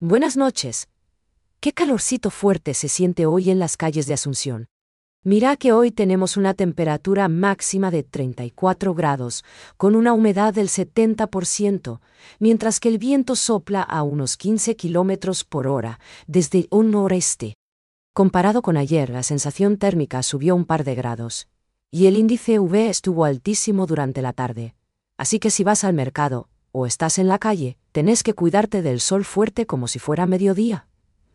Buenas noches. Qué calorcito fuerte se siente hoy en las calles de Asunción. Mira que hoy tenemos una temperatura máxima de 34 grados, con una humedad del 70%, mientras que el viento sopla a unos 15 kilómetros por hora desde un noreste. Comparado con ayer, la sensación térmica subió un par de grados, y el índice UV estuvo altísimo durante la tarde. Así que si vas al mercado o estás en la calle, tenés que cuidarte del sol fuerte como si fuera mediodía.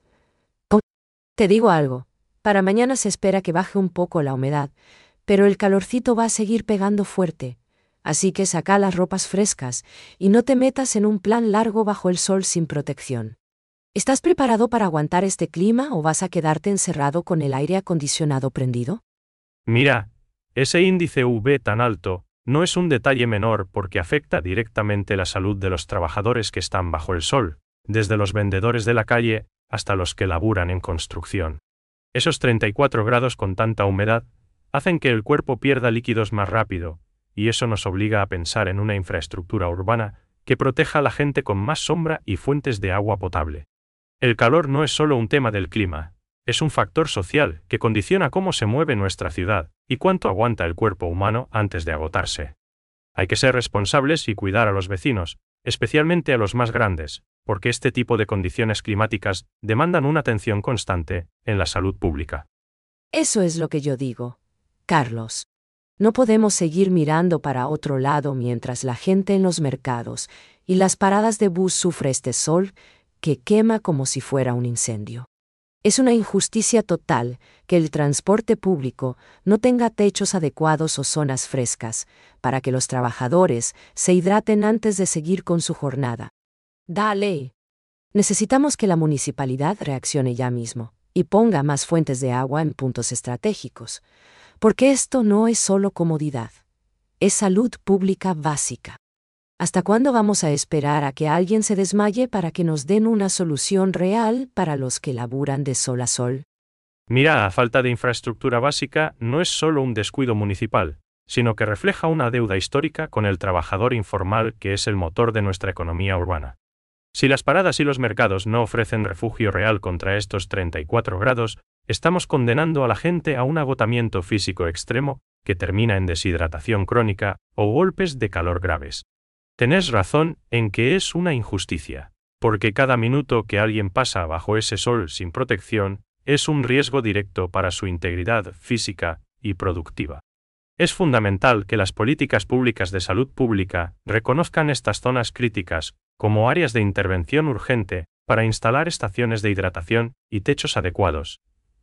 Te digo algo, para mañana se espera que baje un poco la humedad, pero el calorcito va a seguir pegando fuerte, así que saca las ropas frescas y no te metas en un plan largo bajo el sol sin protección. ¿Estás preparado para aguantar este clima o vas a quedarte encerrado con el aire acondicionado prendido? Mira, ese índice UV tan alto no es un detalle menor porque afecta directamente la salud de los trabajadores que están bajo el sol, desde los vendedores de la calle hasta los que laburan en construcción. Esos 34 grados con tanta humedad hacen que el cuerpo pierda líquidos más rápido, y eso nos obliga a pensar en una infraestructura urbana que proteja a la gente con más sombra y fuentes de agua potable. El calor no es solo un tema del clima, es un factor social que condiciona cómo se mueve nuestra ciudad y cuánto aguanta el cuerpo humano antes de agotarse. Hay que ser responsables y cuidar a los vecinos, especialmente a los más grandes, porque este tipo de condiciones climáticas demandan una atención constante en la salud pública. Eso es lo que yo digo, Carlos. No podemos seguir mirando para otro lado mientras la gente en los mercados y las paradas de bus sufre este sol que quema como si fuera un incendio. Es una injusticia total que el transporte público no tenga techos adecuados o zonas frescas para que los trabajadores se hidraten antes de seguir con su jornada. Dale. Necesitamos que la municipalidad reaccione ya mismo y ponga más fuentes de agua en puntos estratégicos, porque esto no es solo comodidad, es salud pública básica. ¿Hasta cuándo vamos a esperar a que alguien se desmaye para que nos den una solución real para los que laburan de sol a sol? Mira, la falta de infraestructura básica no es solo un descuido municipal, sino que refleja una deuda histórica con el trabajador informal que es el motor de nuestra economía urbana. Si las paradas y los mercados no ofrecen refugio real contra estos 34 grados, estamos condenando a la gente a un agotamiento físico extremo que termina en deshidratación crónica o golpes de calor graves. Tenés razón en que es una injusticia, porque cada minuto que alguien pasa bajo ese sol sin protección es un riesgo directo para su integridad física y productiva. Es fundamental que las políticas públicas de salud pública reconozcan estas zonas críticas como áreas de intervención urgente para instalar estaciones de hidratación y techos adecuados.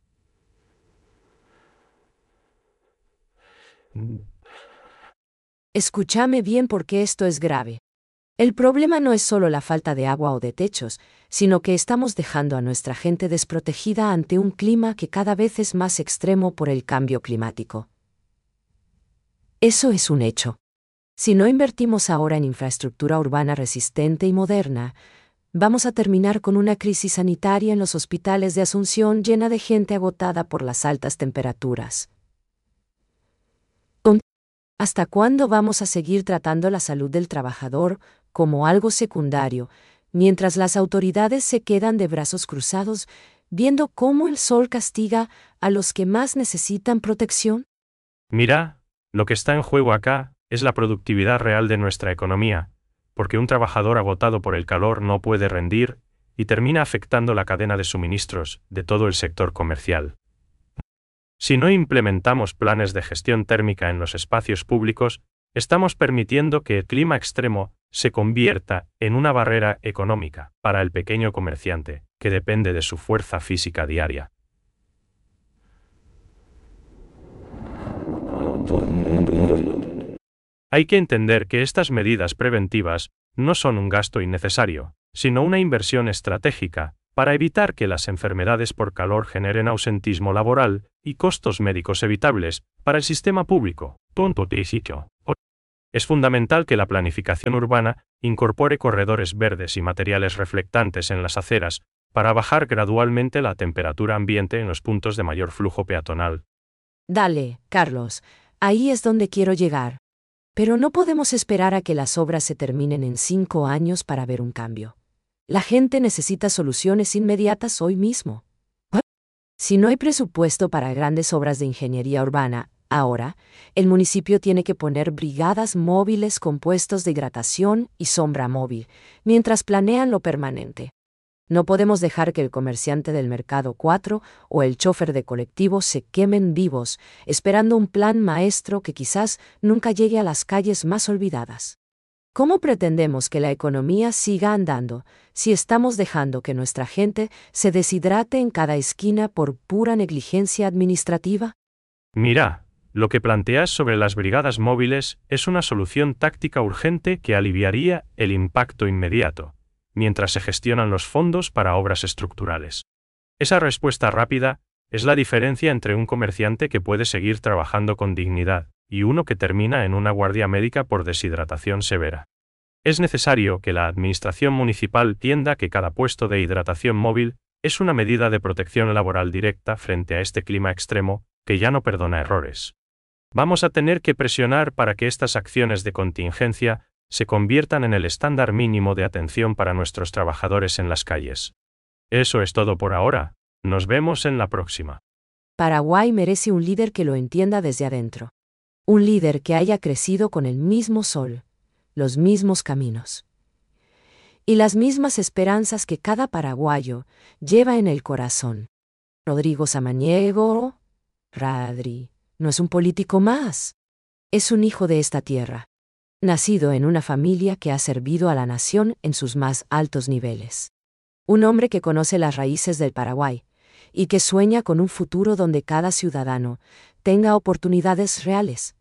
Escúchame bien porque esto es grave. El problema no es solo la falta de agua o de techos, sino que estamos dejando a nuestra gente desprotegida ante un clima que cada vez es más extremo por el cambio climático. Eso es un hecho. Si no invertimos ahora en infraestructura urbana resistente y moderna, vamos a terminar con una crisis sanitaria en los hospitales de Asunción llena de gente agotada por las altas temperaturas. ¿Hasta cuándo vamos a seguir tratando la salud del trabajador como algo secundario, mientras las autoridades se quedan de brazos cruzados, viendo cómo el sol castiga a los que más necesitan protección? Mira, lo que está en juego acá es la productividad real de nuestra economía, porque un trabajador agotado por el calor no puede rendir y termina afectando la cadena de suministros de todo el sector comercial. Si no implementamos planes de gestión térmica en los espacios públicos, estamos permitiendo que el clima extremo se convierta en una barrera económica para el pequeño comerciante, que depende de su fuerza física diaria. Hay que entender que estas medidas preventivas no son un gasto innecesario, sino una inversión estratégica para evitar que las enfermedades por calor generen ausentismo laboral y costos médicos evitables para el sistema público. Es fundamental que la planificación urbana incorpore corredores verdes y materiales reflectantes en las aceras para bajar gradualmente la temperatura ambiente en los puntos de mayor flujo peatonal. Dale, Carlos, ahí es donde quiero llegar. Pero no podemos esperar a que las obras se terminen en 5 años para ver un cambio. La gente necesita soluciones inmediatas hoy mismo. Si no hay presupuesto para grandes obras de ingeniería urbana, ahora, el municipio tiene que poner brigadas móviles con puestos de hidratación y sombra móvil, mientras planean lo permanente. No podemos dejar que el comerciante del Mercado 4 o el chofer de colectivo se quemen vivos, esperando un plan maestro que quizás nunca llegue a las calles más olvidadas. ¿Cómo pretendemos que la economía siga andando si estamos dejando que nuestra gente se deshidrate en cada esquina por pura negligencia administrativa? Mira, lo que planteas sobre las brigadas móviles es una solución táctica urgente que aliviaría el impacto inmediato, mientras se gestionan los fondos para obras estructurales. Esa respuesta rápida es la diferencia entre un comerciante que puede seguir trabajando con dignidad y uno que termina en una guardia médica por deshidratación severa. Es necesario que la administración municipal entienda que cada puesto de hidratación móvil es una medida de protección laboral directa frente a este clima extremo que ya no perdona errores. Vamos a tener que presionar para que estas acciones de contingencia se conviertan en el estándar mínimo de atención para nuestros trabajadores en las calles. Eso es todo por ahora. Nos vemos en la próxima. Paraguay merece un líder que lo entienda desde adentro. Un líder que haya crecido con el mismo sol, los mismos caminos y las mismas esperanzas que cada paraguayo lleva en el corazón. Rodrigo Samaniego, Radri, no es un político más. Es un hijo de esta tierra, nacido en una familia que ha servido a la nación en sus más altos niveles. Un hombre que conoce las raíces del Paraguay y que sueña con un futuro donde cada ciudadano tenga oportunidades reales.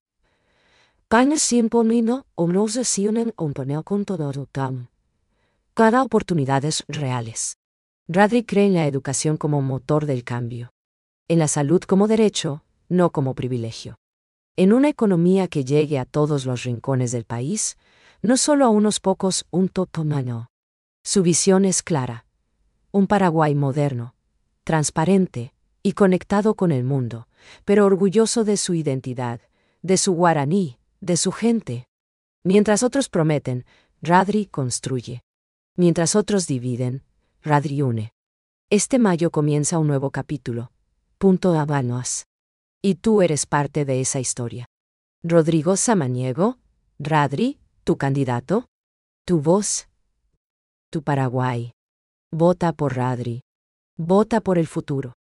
Cada oportunidades reales. Radri cree en la educación como motor del cambio. En la salud como derecho, no como privilegio. En una economía que llegue a todos los rincones del país, no solo a unos pocos, un totomano. Su visión es clara. Un Paraguay moderno, transparente y conectado con el mundo, pero orgulloso de su identidad, de su guaraní, de su gente. Mientras otros prometen, Radri construye. Mientras otros dividen, Radri une. Este mayo comienza un nuevo capítulo. Punto a Balnoas. Y tú eres parte de esa historia. Rodrigo Samaniego, Radri, tu candidato, tu voz, tu Paraguay. Vota por Radri. Vota por el futuro.